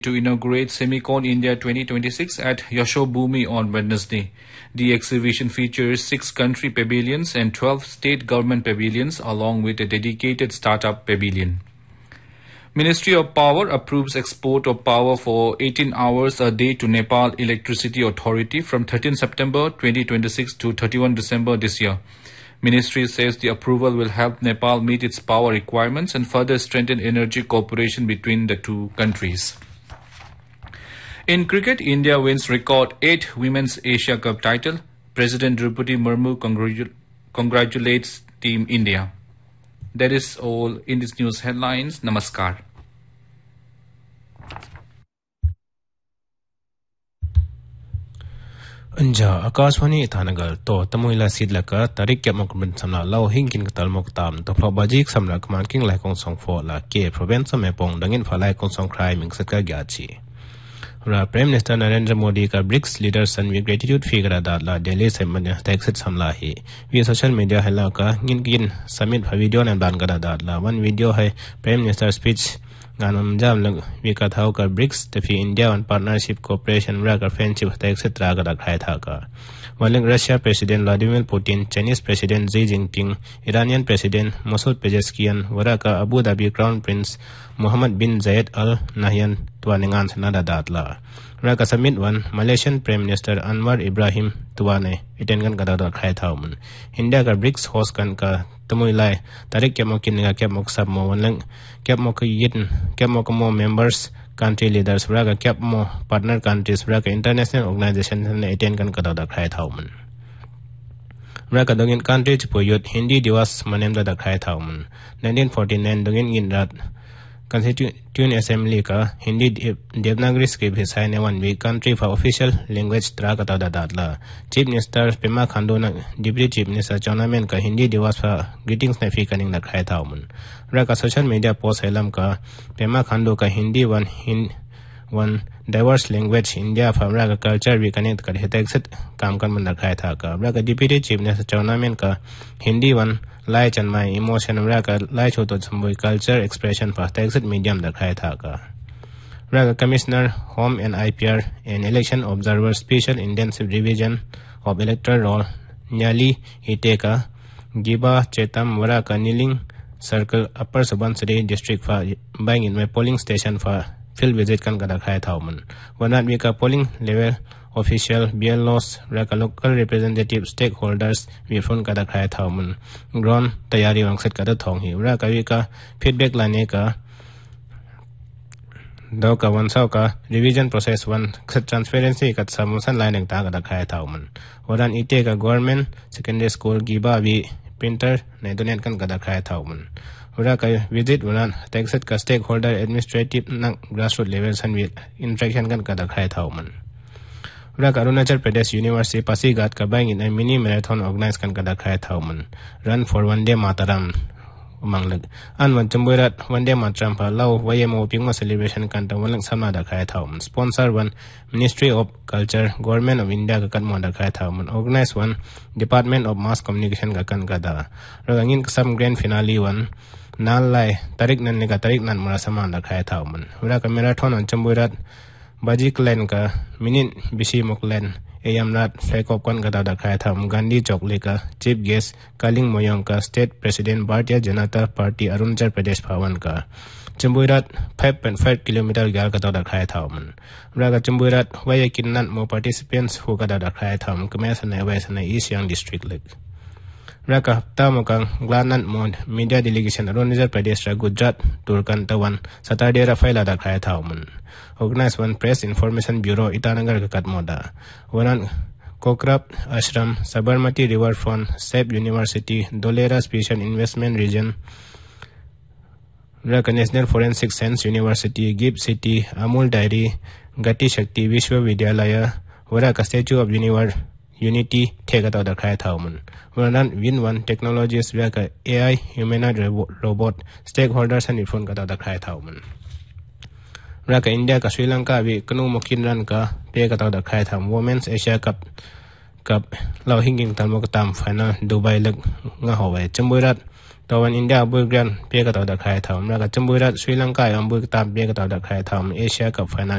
To inaugurate Semicon India 2026 at Yashobhoomi on Wednesday. The exhibition features 6 country pavilions and 12 state government pavilions along with a dedicated startup pavilion. Ministry of Power approves export of power for 18 hours a day to Nepal Electricity Authority from 13 September 2026 to 31 December this year. Ministry says the approval will help Nepal meet its power requirements and further strengthen energy cooperation between the two countries. In cricket, India wins record 8 Women's Asia Cup title. President Draupadi Murmu congratulates Team India. That is all in this news headlines. Namaskar. Anja Akashwani Itanagal to Tamuila Sidlaka Tarik Yamakman Samla Lao Hinkin Talmoktam to Probajik Samla Manking Laikong Song for La K Province Mepong Dangin for Laikong Song Cry Mingsaka Gachi. Prime Minister Narendra Modi का BRICS leaders sun we gratitude figure दाला दिल्ली से मने टैक्सेट समला है we social media हला का गिन summit video ने बान करा दाला वन वीडियो है प्राइम मिनिस्टर स्पीच गानम जाम लग वी का था का BRICS तफी India one partnership cooperation रा का फ्रेंडशिप टैक्सेट रा का रखाया था का वलिंग Russia president Vladimir Putin Chinese president Xi Jinping Iranian president Masood पेजेस्कियन वरा का Abu Dhabi crown Prince Mohammad बिन जायद Al Nahyan tuaningan sanada datla raka summit one Malaysian Prime Minister Anwar Ibrahim tuane itengan kadada khai thaumun India ka BRICS host kan ka tumuilai tarik kemokin nga kemok sab mo wanlang kemok yin kemok mo members country leaders raka kep mo partner countries raka international organization ne iten kan kadada khai thaumun raka dongin country chpoyot Hindi diwas manem da khai thaumun 1949 dongin ginrat Constituent Assembly का Hindi Devanagari script हिस्सा ने one week country for official language त्रा का S दादला chief minister Pema Khandu न deputy chief minister चौनामेन का हिंदी दिवस पर greetings ने फी कनिंग रखाया था उन रका सोशल मीडिया पोस्ट हेलम का पेमा खांडू का Hindi one diverse language India for रका culture भी कनेक्ट कर हेतेक्सेट काम कर मन रखाया था का रका डिप्टी चीफ मिनिस्टर चौनामेन का हिंदी वन लाई चन्माई इमोशन रका लाई छोटो संबोई culture expression for text medium रखाया था का रका commissioner home and IPR and election observer special intensive revision of electoral roll न्याली हिटे का गिबा चेतम वरा का kneeling circle upper Subansiri district for buying in polling station for field visit kan kada khai thaumun wanat mi ka polling level official BLOs raka local representative stakeholders we phone kada khai thaumun ground tayari wangset kada thong hi raka wi ka feedback lane ka do ka wan sau ka revision process one transparency ka samusan line ta kada khai thaumun waran ite ka government secondary school giba wi printer ne donate kan kada khai thaumun ura ka visit unan taxet ka stakeholder administrative nang grassroots level san with interaction kan kada khai thauman ura ka Arunachal Pradesh University Pasigat ka bang in a mini marathon organize kan kada khai thauman run for one day mataram umanglag an wan chambuirat one day mataram pa law wayemo pingma celebration kan ta walang samna da khai thauman sponsor one Ministry of Culture Government of India ka kan mo da khai thauman organize one Department of Mass Communication ka kan kada rangin sam grand finale one nal lai tarik nan ne ka tarik nan mara saman da khai thauman ura ka marathon on chambuirat bajik len ka minute bisi moklen ayamrat fekop kon gada da khai tham Gandhi Chowk le ka chief guest Kaling Moyong ka state president Bharatiya Janata Party Arunachal Pradesh Bhavan ka chambuirat 5.5 km gal ka da khai thauman ura ka chambuirat waya kinnan mo participants hu ka da khai tham kmesan ne waisan East Siang district le raka tamokang glanan mod media delegation Arunachal Pradesh ra Gujarat Turkan tawan Saturday ra faila da khai thauman organize one press information bureau Itanagar ka katmoda wanan Kokrap Ashram Sabarmati Riverfront SAP University Dholera Special Investment Region raka National Forensic Science University Gift City Amul Dairy Gati Shakti Vishwavidyalaya wara ka Statue of Unity thegata da khai thauman wanan win one technologies raka AI humanoid robot stakeholders and phone ka da khai thauman raka India ka Sri Lanka vi kanu mokin ran ka pe ka da khai tham Women's Asia Cup law hinging talmok tam final Dubai lag nga hawai chambuirat ตะวันอินเดียบุยกันเปียกต่อดักใครทำแล้วก็จมบุยรัฐศรีลังกาบุยตามเปียกต่อดักใครทำเอเชียกับไฟน